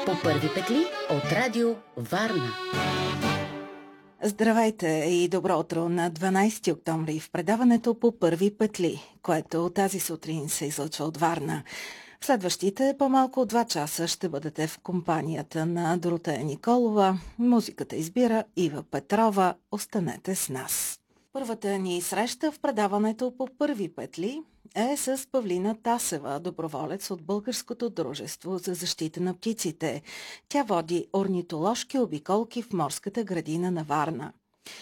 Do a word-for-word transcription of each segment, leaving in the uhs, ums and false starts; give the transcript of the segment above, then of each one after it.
По първи петли от Радио Варна. Здравейте и добро утро на дванайсети октомври в предаването По първи петли, което тази сутрин се излъчва от Варна. В следващите по-малко от два часа ще бъдете в компанията на Доротея Николова. Музиката избира Ива Петрова. Останете с нас. Първата ни среща в предаването По първи петли е с Павлина Тасева, доброволец от Българското дружество за защита на птиците. Тя води орнитоложки обиколки в морската градина на Варна.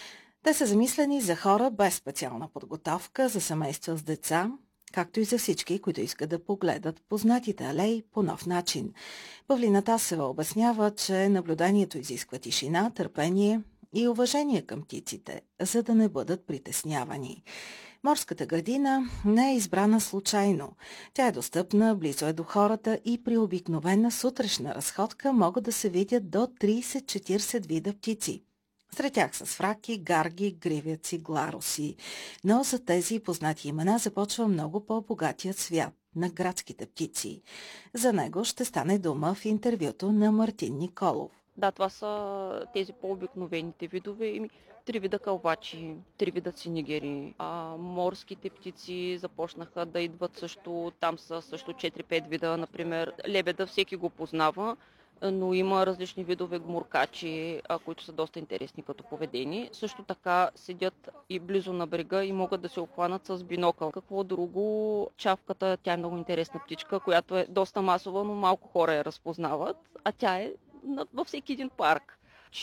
Те са замислени за хора без специална подготовка, за семейства с деца, както и за всички, които искат да погледат познатите алеи по нов начин. Павлина Тасева обяснява, че наблюдението изисква тишина, търпение и уважение към птиците, за да не бъдат притеснявани. Морската градина не е избрана случайно. Тя е достъпна, близо е до хората и при обикновена сутрешна разходка могат да се видят до трийсет-четирийсет вида птици. Сред тях са свраки, гарги, гривяци, гларуси. Но за тези познати имена започва много по-богатият свят на градските птици. За него ще стане дума в интервюто на Мартин Николов. Да, това са тези по-обикновените видове. Три вида кълбачи, три вида цинигери. А, морските птици започнаха да идват също. Там са също четири-пет вида. Например, лебеда всеки го познава, но има различни видове гмуркачи, а, които са доста интересни като поведение. Също така седят и близо на брега и могат да се обхванат с бинокъл. Какво друго? Чавката, тя е много интересна птичка, която е доста масова, но малко хора я разпознават, а тя е във всеки един парк.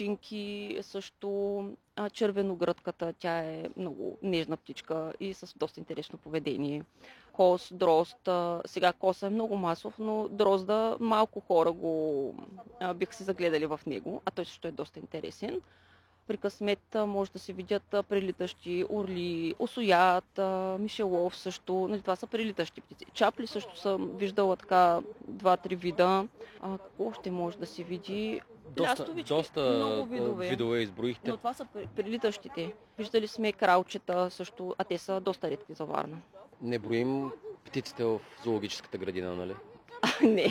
Чинки, също червеногръдката, тя е много нежна птичка и с доста интересно поведение. Кос, дрозд, сега коса е много масов, но дрозда малко хора го биха се загледали в него, а той също е доста интересен. При късмет може да се видят прелитащи орли, осоят, мишелов също. Това са прелитащи птици. Чапли също съм виждала така два-три вида. А, какво още може да се види? Доста, доста много видове. видове изброихте. Но това са прелитащите. Виждали сме кралчета също, а те са доста редки за Варна. Не броим птиците в зоологическата градина, нали? А, не.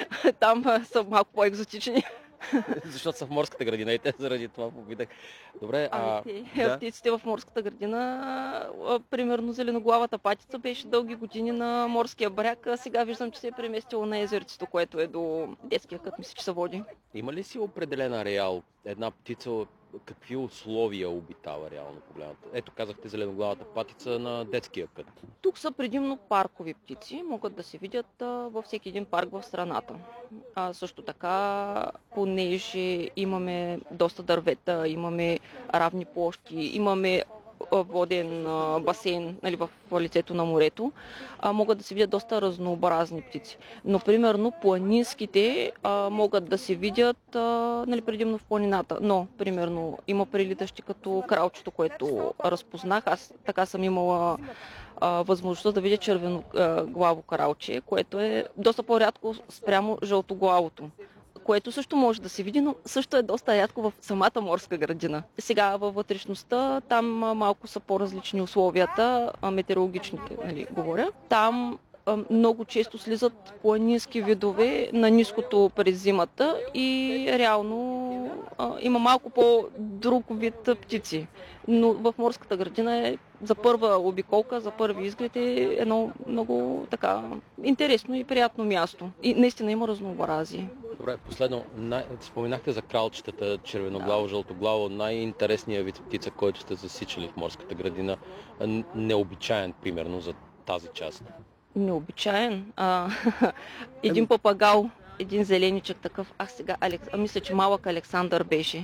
Там са малко по-екзотични. Защото са в морската градина и те заради това попитах. Добре, а... а те, да? птиците в морската градина, а, примерно зеленоглавата патица беше дълги години на морския бряг, а сега виждам, че се е преместило на езерцето, което е до детския кът, мисля, че се води. Има ли си определен ареал? Една птица какви условия обитава реално погледната? Ето казахте зеленоглавата патица на детския кът. Тук са предимно паркови птици, могат да се видят а, във всеки един парк в страната. А, също така, понеже имаме доста дървета, имаме равни площи, имаме воден а, басейн, нали, в лицето на морето, а, могат да се видят доста разнообразни птици. Но, примерно, планинските а, могат да се видят а, нали, предимно в планината. Но, примерно, има прилитащи като кралчето, което разпознах. Аз така съм имала а, възможността да видя червеноглаво кралче, което е доста по-рядко спрямо жълтоглавото, което също може да се види, но също е доста рядко в самата морска градина. Сега във вътрешността, там малко са по-различни условията, метеорологичните, нали, говоря. Там много често слизат планински видове на ниското през зимата и реално а, има малко по-друг вид птици. Но в морската градина е за първа обиколка, за първи изглед е едно много така интересно и приятно място. И наистина има разнообразие. Добре, последно, най... споменахте за кралчетата, червеноглаво, да. Жълтоглаво, най-интересният вид птица, който сте засичали в морската градина, необичаен примерно за тази част. Необичаен. А, един папагал, един зеленичък такъв. Ах сега, Алекс... а, мисля, че малък Александър беше.